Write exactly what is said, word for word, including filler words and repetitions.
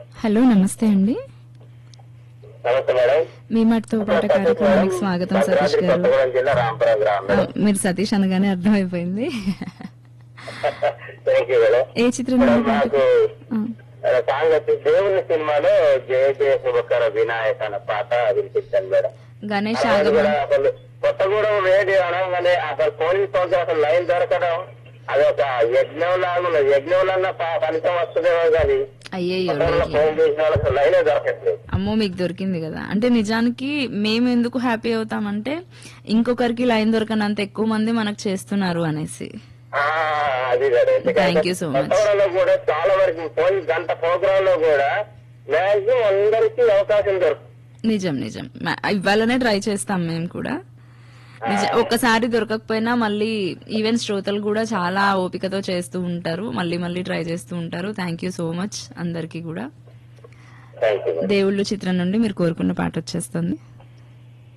Hello నమస్తే అండి. నమస్తే మేడం. మీ మాటతో పాట కార్యక్రమానికి స్వాగతం సతీష్ గారు. కొత్తగూడెం జిల్లా రాంపురం గ్రామం ఆ, మేడం. మీరు సతీష్ అనగానే అర్థమైపోయింది. Thank you madam. ఏ చిత్రం మేడం, నుండి పాట? నాకు ఆ, సాంగ్ వచ్చి దేవుని సినిమాలో జయ జయ శుభకర వినాయక అన్న పాట వినిపించాను మేడం. గణేష్ అలాగే ఆగమన్. కూడా అసలు కొత్తగూడెం రేడియో అనగానే అసలు పోలీస్ తోటి అసలు లైన్ దొరకడం అది ఒక యజ్ఞం లాగా యజ్ఞంలో ఫలితం వస్తుందేమో కానీ అయ్యయ్యో ఫోన్ చేసిన వాళ్ళకి లైనే దొరకట్లేదు. అమ్మో మీకు దొరికింది కదా. అంటే నిజానికి మేము ఎందుకు హ్యాపీ అవుతామంటే ఇంకొకరికి లైన్ దొరకనంత ఎక్కువ మంది మనకు చేస్తున్నారు అనేసి. ఆ, అది కదా. Thank you so much. కొత్తగూడెంలో కూడా చాలా వరకు పోయి గంట ప్రోగ్రామ్ లో కూడా మ్యాక్సిమం అందరికి అవకాశం దొరుకుతుంది. నిజం నిజం మ- ఇవ్వాలనే ట్రై చేస్తాం మేము కూడా. నిజ- ఒక్కసారి దొరకకపోయినా మళ్ళీ ఈవెన్ శ్రోతలు కూడా చాలా ఓపికతో చేస్తూ ఉంటారు, మళ్ళీ మళ్ళీ ట్రై చేస్తూ ఉంటారు. థ్యాంక్ యూ సో మచ్ అందరికి కూడా. Thank you. దేవుళ్ళు చిత్రం నుండి మీరు కోరుకున్న పాట వచ్చేస్తుంది.